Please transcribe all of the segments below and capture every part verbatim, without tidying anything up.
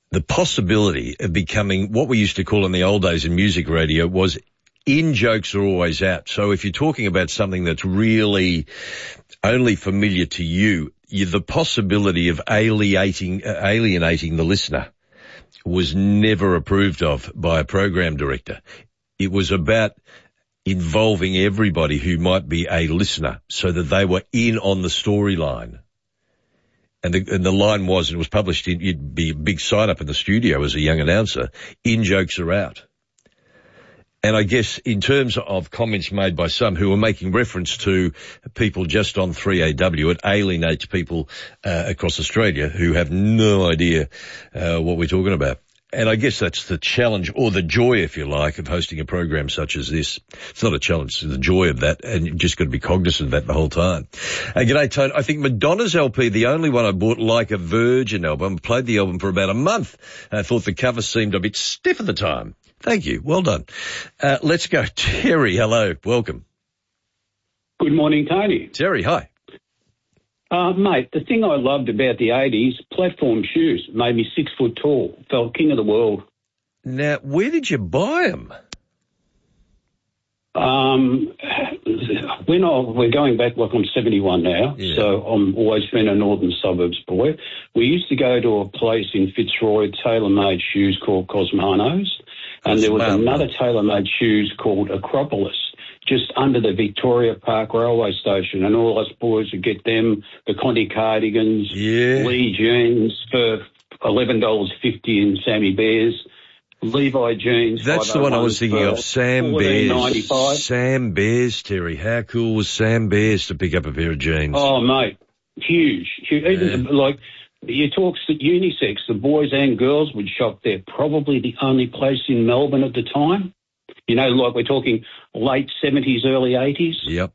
the possibility of becoming what we used to call in the old days in music radio was in jokes are always out. So if you're talking about something that's really only familiar to you, you the possibility of alienating, uh, alienating the listener was never approved of by a program director. It was about involving everybody who might be a listener so that they were in on the storyline. And the, and the line was, it was published, in, it'd be a big sign-up in the studio as a young announcer, in jokes are out. And I guess in terms of comments made by some who were making reference to people just on three A W, it alienates people uh, across Australia who have no idea uh, what we're talking about. And I guess that's the challenge, or the joy, if you like, of hosting a program such as this. It's not a challenge, it's the joy of that, and you've just got to be cognizant of that the whole time. Uh, g'day, Tone. I think Madonna's L P, the only one I bought, Like a Virgin album, played the album for about a month. I thought the cover seemed a bit stiff at the time. Thank you. Well done. Uh, let's go. Terry, hello. Welcome. Good morning, Tony. Terry, hi. Uh, mate, the thing I loved about the eighties, platform shoes, made me six foot tall, felt king of the world. Now, where did you buy them? Um, when I, we're going back, like I'm seventy-one now, yeah. so I'm always been a northern suburbs boy. We used to go to a place in Fitzroy, tailor-made shoes called Cosmanos, and there was Cosmano. another tailor-made shoes called Acropolis, just under the Victoria Park railway station, and all us boys would get them, the Conti cardigans, yeah. Lee jeans for eleven dollars fifty in Sammy Bears, Levi jeans. That's the one I was thinking of, Sam Bears. Sam Bears, Terry. How cool was Sam Bears to pick up a pair of jeans? Oh, mate, huge. huge. Even, yeah. like, you talk unisex, the boys and girls would shop there, probably the only place in Melbourne at the time. You know, like we're talking late seventies, early eighties. Yep.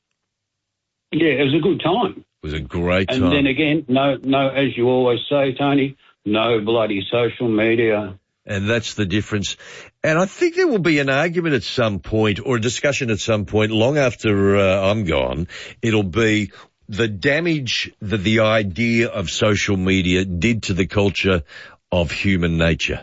Yeah, it was a good time. It was a great and time. And then again, no, no, as you always say, Tony, no bloody social media. And that's the difference. And I think there will be an argument at some point, or a discussion at some point, long after uh, I'm gone. It'll be the damage that the idea of social media did to the culture of human nature.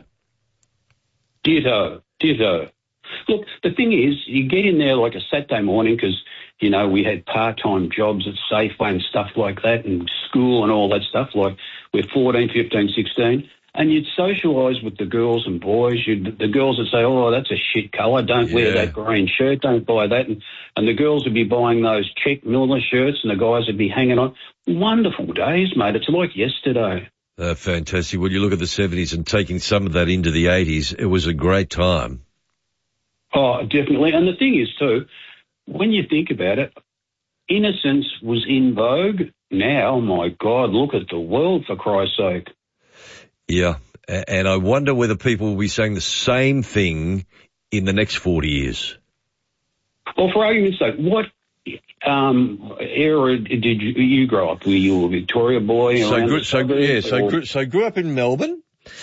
Ditto, ditto. Look, the thing is, you get in there like a Saturday morning because, you know, we had part-time jobs at Safeway and stuff like that, and school and all that stuff, like we're fourteen, fifteen, sixteen, and you'd socialise with the girls and boys. You'd, the girls would say, oh, that's a shit colour, don't yeah. wear that green shirt, don't buy that, and, and the girls would be buying those check Miller shirts and the guys would be hanging on. Wonderful days, mate. It's like yesterday. Uh, fantastic. When you look at the seventies and taking some of that into the eighties, it was a great time. Oh, definitely. And the thing is, too, when you think about it, innocence was in vogue. Now, my God, look at the world, for Christ's sake. Yeah, and I wonder whether people will be saying the same thing in the next forty years. Well, for argument's sake, what um, era did you, you grow up? Were you a Victoria boy? So, grew, so yeah, so grew, so grew up in Melbourne,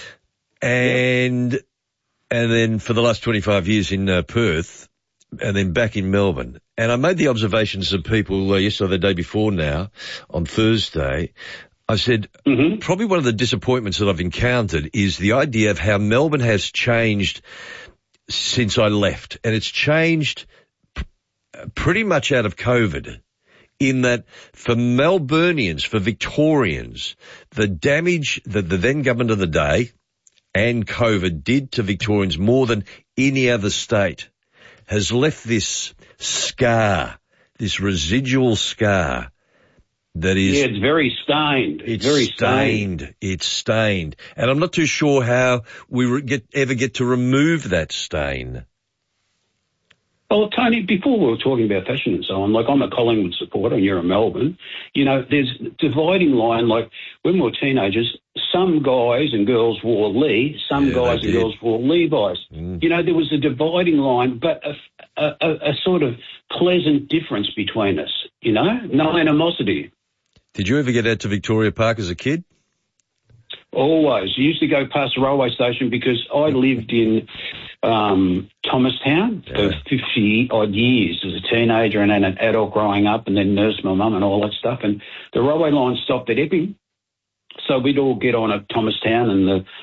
and... Yeah. And then for the last twenty-five years in uh, Perth, and then back in Melbourne. And I made the observations of people uh, yesterday, the day before now, on Thursday. I said, mm-hmm. probably one of the disappointments that I've encountered is the idea of how Melbourne has changed since I left. And it's changed p- pretty much out of COVID, in that for Melburnians, for Victorians, the damage that the then government of the day and COVID did to Victorians more than any other state has left this scar, this residual scar that is... Yeah, it's very stained. It's very stained. stained. It's stained. And I'm not too sure how we re- get ever get to remove that stain. Well, Tony, before we were talking about fashion and so on, like I'm a Collingwood supporter and you're a Melbourne, you know, there's a dividing line. Like when we were teenagers, some guys and girls wore Lee, some yeah, guys and girls wore Levi's. Mm. You know, there was a dividing line, but a, a, a, a sort of pleasant difference between us, you know, no animosity. Did you ever get out to Victoria Park as a kid? Always. I used to go past the railway station because I lived in um, Thomastown yeah. for fifty-odd years as a teenager and then an adult growing up and then nursed my mum and all that stuff. And the railway line stopped at Epping. So we'd all get on at Thomastown and the